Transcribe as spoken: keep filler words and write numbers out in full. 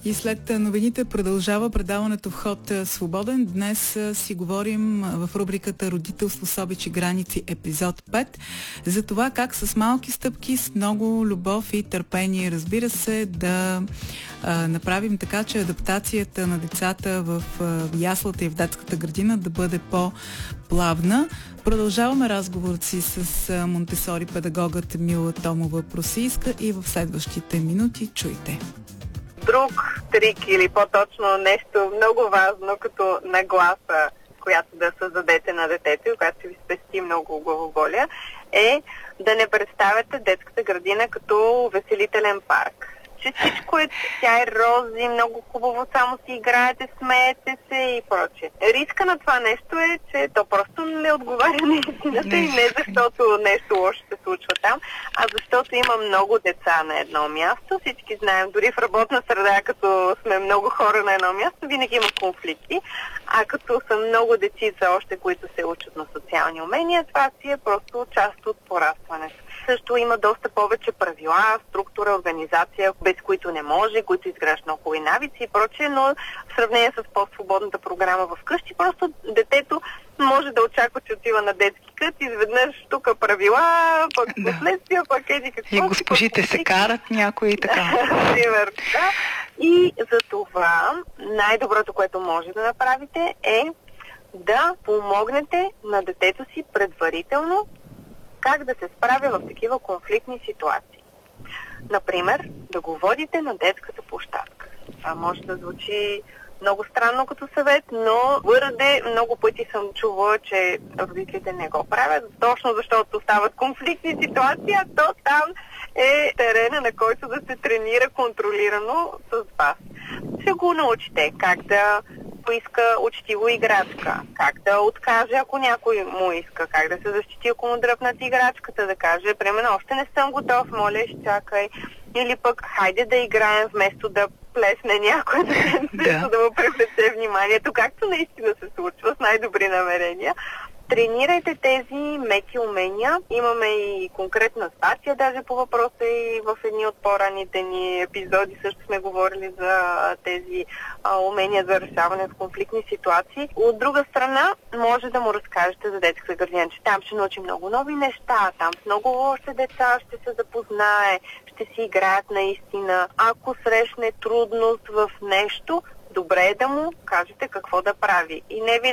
И след новините продължава предаването Вход свободен. Днес си говорим в рубриката Родителство с обич и граници, епизод пет, за това как с малки стъпки, с много любов и търпение, разбира се, да а, направим така, че адаптацията на децата в а, яслата и в детската градина да бъде по-плавна. Продължаваме разговорът си с а, Монтесори педагогът Мила Томова-Просийска и в следващите минути чуйте. Друг трик или по-точно нещо много важно като нагласа, която да създадете на детето и която ще ви спести много главоболия, е да не представяте детската градина като веселителен парк. Че всичко е тя е рози, много хубаво, само си играете, смеете се и прочее. Риска на това нещо е, че то просто не отговаря на истината и не защото нещо лошо се случва там, а защото има много деца на едно място. Всички знаем, дори в работна среда, като сме много хора на едно място, винаги има конфликти, а като са много дечица още, които се учат на социални умения, това си е просто част от порастването. Също има доста повече правила, структура, организация, без които не може, които изграждат много хубави навици и прочее, но в сравнение с по-свободната програма в къщи, просто детето може да очаква, че отива на детски кът, изведнъж тук правила, пък да. Последствия, пък еди какво. И госпожите се карат някои и така. Пример, да. И за това най-доброто, което може да направите е да помогнете на детето си предварително как да се справя в такива конфликтни ситуации. Например, да го водите на детската площадка. Това може да звучи много странно като съвет, но твърде много пъти съм чувала, че родителите не го правят, точно защото стават конфликтни ситуации, а то там е терена, на който да се тренира контролирано с вас. Ще го научите как да поиска учтиво играчка, как да откаже, ако някой му иска, как да се защити, ако му дръпнат играчката, да каже, примерно, още не съм готов, моля, изчакай. Или пък, хайде да играем, вместо да плесне някой, да, да му привлече вниманието, както наистина се случва с най-добри намерения. Тренирайте тези меки умения. Имаме и конкретна статия даже по въпроса и в едни от по-ранните ни епизоди също сме говорили за тези а, умения за решаване в конфликтни ситуации. От друга страна, може да му разкажете за детската градина, че там ще научи много нови неща, там с много още деца ще се запознае, ще си играят наистина. Ако срещне трудност в нещо, добре е да му кажете какво да прави. И не